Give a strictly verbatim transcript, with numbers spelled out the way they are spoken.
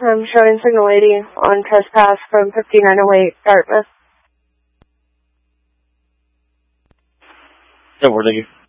I'm showing Signal eighty on trespass from fifty-nine oh eight Dartmouth. So where are you?